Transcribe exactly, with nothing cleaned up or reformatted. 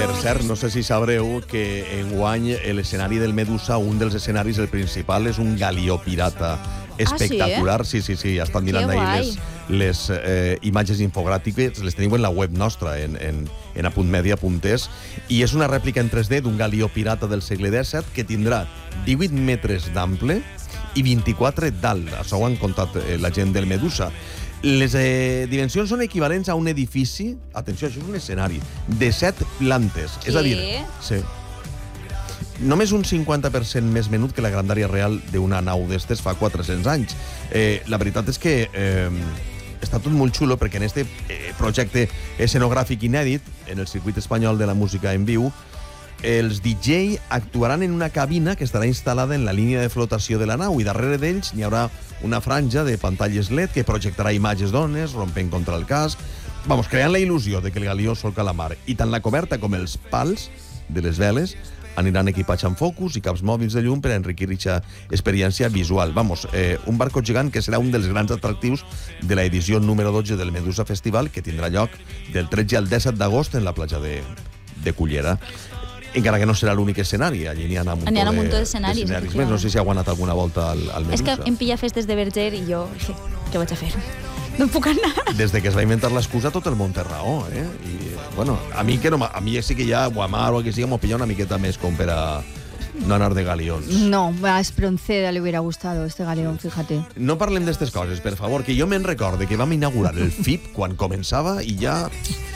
Per cert, no sé si sabreu que enguany l'escenari del Medusa, un dels escenaris, el principal, és un galió pirata espectacular. Sí, sí, sí, ja estan mirant ahí les, les eh, imatges infogràfiques, les teniu en la web nostra, en, en, en apuntmedia punt es, i és una rèplica en tres D d'un galió pirata del segle disset que tindrà divuit metres d'ample i vint-i-quatre d'alt. Això ho han contat eh, la gent del Medusa. Les eh, dimensions són equivalents a un edifici, atenció, això és un escenari, de set plantes. Què? És a dir, sí, només un cinquanta per cent més menut que la grandària real d'una nau d'estes fa quatre-cents anys. Eh, la veritat és que eh, està tot molt xulo perquè en este eh, projecte escenogràfic inèdit, en el circuit espanyol de la música en viu, els D J actuaran en una cabina que estarà instal·lada en la línia de flotació de la nau i darrere d'ells n'hi haurà una franja de pantalles L E D que projectarà imatges d'ones rompent contra el casc, vamos, creant la il·lusió de que el galió solca la mar. I tant la coberta com els pals de les veles aniran equipats amb focus i caps mòbils de llum per a enriquir aquesta experiència visual. Vamos, eh, un barco gegant que serà un dels grans atractius de l'edició número dotze del Medusa Festival, que tindrà lloc del tretze al disset d'agost en la platja de, de Cullera. Encara que no serà l'únic escenari, allí n'hi ha un muntó, un muntó d'escenaris de més. No sé si ha guanyat alguna volta al, al Medusa. És que em pilla festes de Verger i jo, què vaig a fer? No em puc anar. Des de que es va inventar l'excusa, tot el món té raó, eh? I, bueno, a mi, que no, a mi sí que ja Guamar o el que sigui m'ho pilla una miqueta més com per a no anar de galeons. No, a Espronceda le hubiera gustado este galeón, fíjate. No parlem d'estes coses, per favor, que jo me'n recorde que vam inaugurar el F I P quan començava i ja...